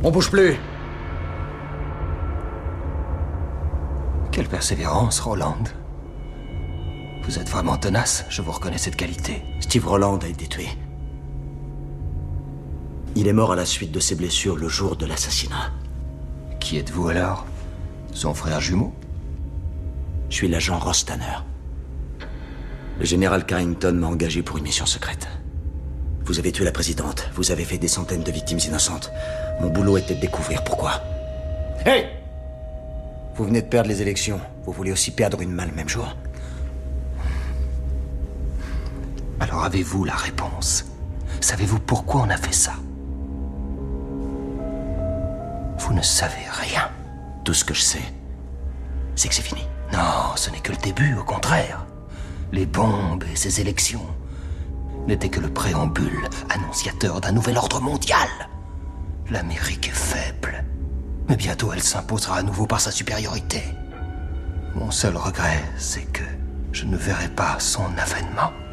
On bouge plus. Quelle persévérance, Roland. Vous êtes vraiment tenace, je vous reconnais cette qualité. Steve Rowland a été tué. Il est mort à la suite de ses blessures le jour de l'assassinat. Qui êtes-vous alors? Son frère jumeau? Je suis l'agent Ross Tanner. Le général Carrington m'a engagé pour une mission secrète. Vous avez tué la présidente, vous avez fait des centaines de victimes innocentes. Mon boulot était de découvrir pourquoi. Hey! Vous venez de perdre les élections. Vous voulez aussi perdre une main le même jour? Alors avez-vous la réponse? Savez-vous pourquoi on a fait ça? Vous ne savez rien. Tout ce que je sais, c'est que c'est fini. Non, ce n'est que le début, au contraire. Les bombes et ces élections n'étaient que le préambule annonciateur d'un nouvel ordre mondial. L'Amérique est faible, mais bientôt elle s'imposera à nouveau par sa supériorité. Mon seul regret, c'est que je ne verrai pas son avènement.